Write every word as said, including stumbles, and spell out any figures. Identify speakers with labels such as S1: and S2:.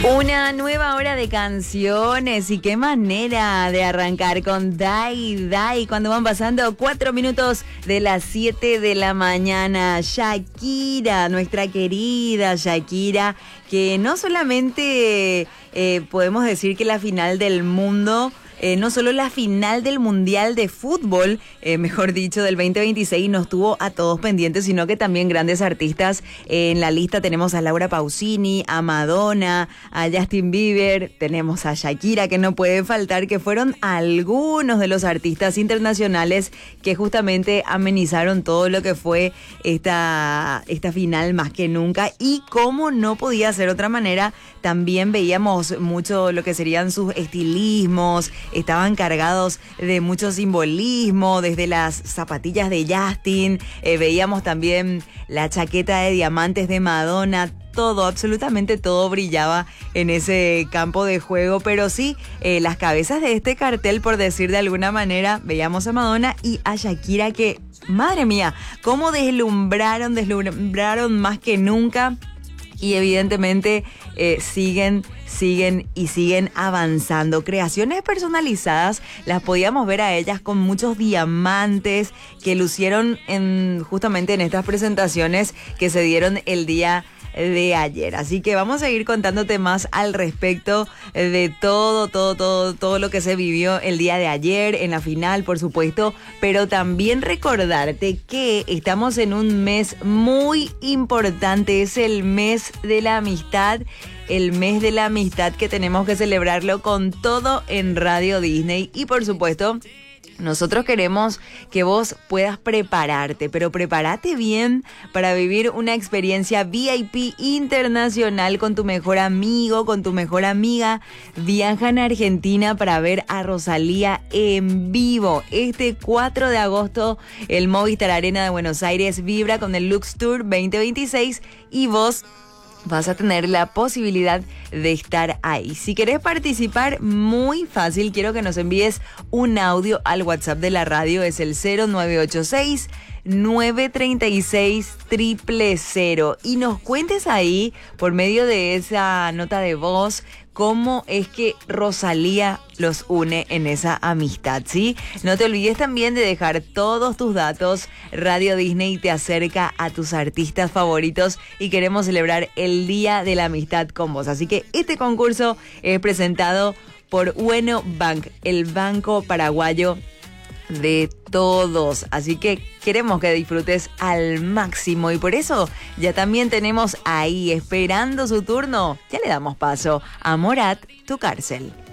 S1: Una nueva hora de canciones y qué manera de arrancar con Dai Dai cuando van pasando cuatro minutos de las siete de la mañana. Shakira, nuestra querida Shakira, que no solamente eh, podemos decir que la final del mundo... Eh, no solo la final del Mundial de Fútbol, eh, mejor dicho, del veinte veintiséis nos tuvo a todos pendientes, sino que también grandes artistas. Eh, en la lista tenemos a Laura Pausini, a Madonna, a Justin Bieber, tenemos a Shakira, que no puede faltar, que fueron algunos de los artistas internacionales que justamente amenizaron todo lo que fue esta, esta final más que nunca. Y como no podía ser de otra manera, también veíamos mucho lo que serían sus estilismos. Estaban cargados de mucho simbolismo, desde las zapatillas de Justin, eh, veíamos también la chaqueta de diamantes de Madonna. Todo, absolutamente todo brillaba en ese campo de juego, pero sí, eh, las cabezas de este cartel, por decir de alguna manera, veíamos a Madonna y a Shakira que, madre mía, cómo deslumbraron, deslumbraron más que nunca. Y evidentemente eh, siguen, siguen y siguen avanzando. Creaciones personalizadas, las podíamos ver a ellas con muchos diamantes que lucieron en, justamente en estas presentaciones que se dieron el día de ayer. Así que vamos a ir contándote más al respecto de todo, todo, todo, todo lo que se vivió el día de ayer, en la final, por supuesto, pero también recordarte que estamos en un mes muy importante, es el mes de la amistad, el mes de la amistad que tenemos que celebrarlo con todo en Radio Disney y por supuesto... Nosotros queremos que vos puedas prepararte, pero prepárate bien para vivir una experiencia V I P internacional con tu mejor amigo, con tu mejor amiga. Viajan a Argentina para ver a Rosalía en vivo. Este cuatro de agosto, el Movistar Arena de Buenos Aires vibra con el Lux Tour veinte veintiséis y vos vas a tener la posibilidad de estar ahí. Si querés participar, muy fácil, quiero que nos envíes un audio al WhatsApp de la radio, es el cero nueve ocho seis, nueve tres seis, cero cero cero y nos cuentes ahí, por medio de esa nota de voz, cómo es que Rosalía los une en esa amistad, ¿sí? No te olvides también de dejar todos tus datos. Radio Disney te acerca a tus artistas favoritos y queremos celebrar el Día de la Amistad con vos. Así que este concurso es presentado por Ueno Bank, el banco paraguayo de todos, así que queremos que disfrutes al máximo y por eso ya también tenemos ahí esperando su turno, ya le damos paso a Morat, tu cárcel.